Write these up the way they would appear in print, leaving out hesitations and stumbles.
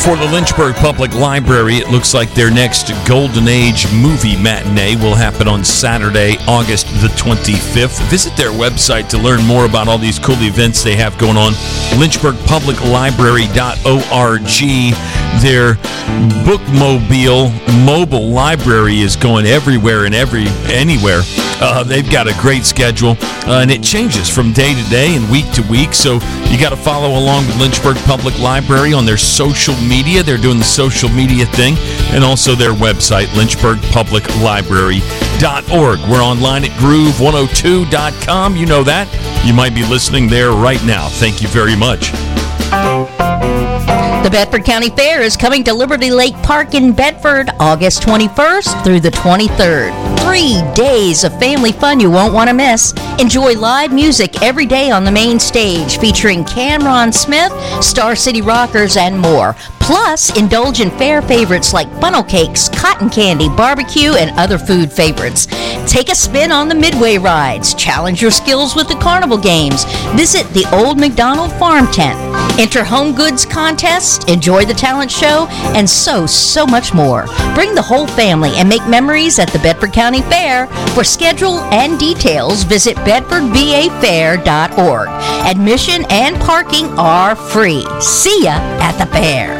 For the Lynchburg Public Library, it looks like their next Golden Age movie matinee will happen on Saturday, August the 25th. Visit their website to learn more about all these cool events they have going on. lynchburgpubliclibrary.org. Their bookmobile mobile library is going everywhere and anywhere. They've got a great schedule, and it changes from day to day and week to week, so you got to follow along with Lynchburg Public Library on their social media. They're doing the social media thing, and also their website, lynchburgpubliclibrary.org. We're online at groove102.com. You know that. You might be listening there right now. Thank you very much. The Bedford County Fair is coming to Liberty Lake Park in Bedford August 21st through the 23rd. 3 days of family fun you won't want to miss. Enjoy live music every day on the main stage featuring Cameron Smith, Star City Rockers, and more. Plus, indulge in fair favorites like funnel cakes, cotton candy, barbecue, and other food favorites. Take a spin on the Midway rides. Challenge your skills with the carnival games. Visit the Old McDonald Farm Tent. Enter home goods contests, enjoy the talent show, and so much more. Bring the whole family and make memories at the Bedford County Fair. For schedule and details, visit bedfordvafair.org. Admission and parking are free. See ya at the fair.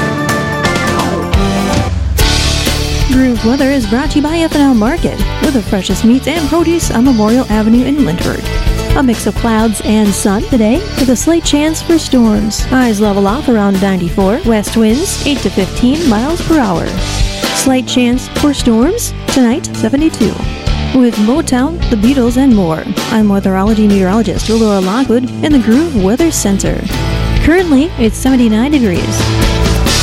Groove Weather is brought to you by F&L Market, with the freshest meats and produce on Memorial Avenue in Lynchburg. A mix of clouds and sun today with a slight chance for storms. Highs level off around 94. West winds 8 to 15 miles per hour. Slight chance for storms tonight 72. With Motown, the Beatles, and more. I'm weatherology meteorologist Laura Lockwood in the Groove Weather Center. Currently, it's 79 degrees.